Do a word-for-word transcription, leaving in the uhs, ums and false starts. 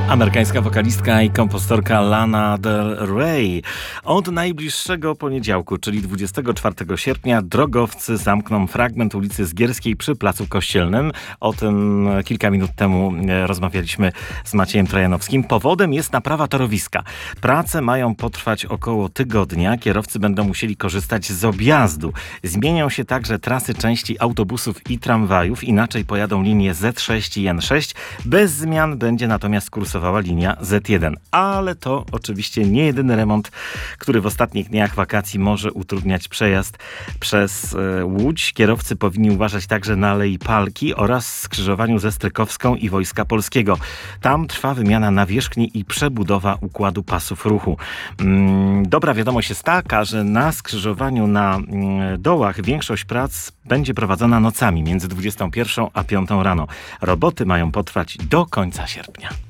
Amerykańska wokalistka i kompozytorka Lana Del Rey. Od najbliższego poniedziałku, czyli dwudziestego czwartego sierpnia, drogowcy zamkną fragment ulicy Zgierskiej przy Placu Kościelnym. O tym kilka minut temu rozmawialiśmy z Maciejem Trojanowskim. Powodem jest naprawa torowiska. Prace mają potrwać około tygodnia. Kierowcy będą musieli korzystać z objazdu. Zmienią się także trasy części autobusów i tramwajów. Inaczej pojadą linie zet sześć i en sześć. Bez zmian będzie natomiast kursowała linia zet jeden. Ale to oczywiście nie jedyny remont, który w ostatnich dniach wakacji może utrudniać przejazd przez e, Łódź. Kierowcy powinni uważać także na Alei Palki oraz skrzyżowaniu ze Strykowską i Wojska Polskiego. Tam trwa wymiana nawierzchni i przebudowa układu pasów ruchu. Mm, dobra wiadomość jest taka, że na skrzyżowaniu na mm, dołach większość prac będzie prowadzona nocami między dwudziestą pierwszą a piątą rano. Roboty mają potrwać do końca sierpnia.